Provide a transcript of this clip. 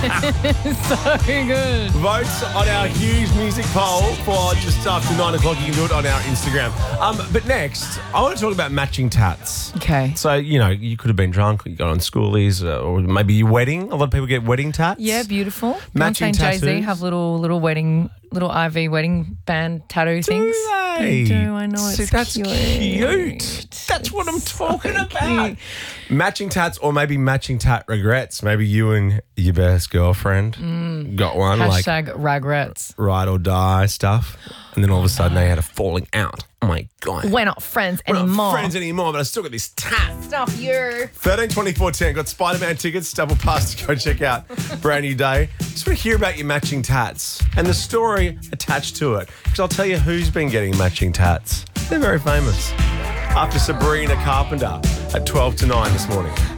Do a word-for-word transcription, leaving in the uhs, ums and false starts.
So good. Vote on our huge music poll for just after nine o'clock. You can do it on our Instagram. Um, but next, I want to talk about matching tats. Okay. So, you know, you could have been drunk, you got on schoolies, uh, or maybe your wedding. A lot of people get wedding tats. Yeah, beautiful. Matching Beyonce and Jay-Z tattoos. have little little wedding, little I V wedding band tattoo things. They? They do, I know. See, It's that's cute. cute. That's what I'm It's so talking about. cute. Matching tats or maybe matching tat regrets. Maybe you and your best girlfriend got one, like Hashtag regrets. ride or die stuff. And then all of a sudden they had a falling out. Oh my God. We're not friends We're not anymore. friends anymore, but I still got this tat. Stuff you. thirteen twenty-four ten. Got Spider-Man tickets, double pass to go check out. Brand new day. Just want to hear about your matching tats and the story attached to it. Because I'll tell you who's been getting matching tats. They're very famous. After Sabrina Carpenter at twelve to nine this morning.